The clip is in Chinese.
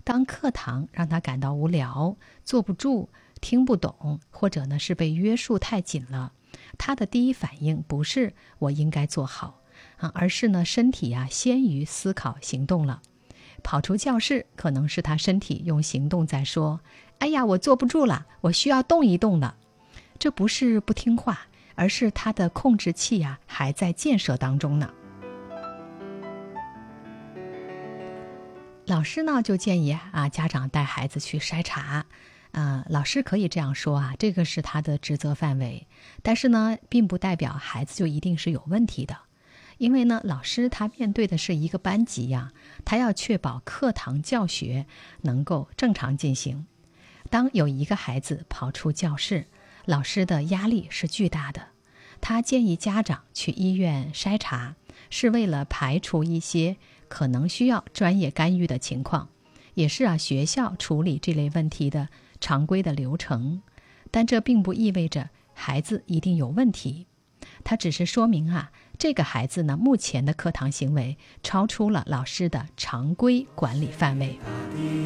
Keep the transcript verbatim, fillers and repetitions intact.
当课堂让他感到无聊、坐不住、听不懂，或者呢是被约束太紧了，他的第一反应不是我应该做好啊，而是呢身体啊先于思考行动了。跑出教室可能是他身体用行动在说，哎呀，我坐不住了，我需要动一动了。这不是不听话，而是他的控制器啊还在建设当中呢。老师呢就建议啊家长带孩子去筛查，呃，老师可以这样说啊，这个是他的职责范围，但是呢，并不代表孩子就一定是有问题的。因为呢，老师他面对的是一个班级呀、啊，他要确保课堂教学能够正常进行。当有一个孩子跑出教室，老师的压力是巨大的。他建议家长去医院筛查，是为了排除一些可能需要专业干预的情况，也是啊学校处理这类问题的常规的流程。但这并不意味着孩子一定有问题，它只是说明啊，这个孩子呢目前的课堂行为超出了老师的常规管理范围。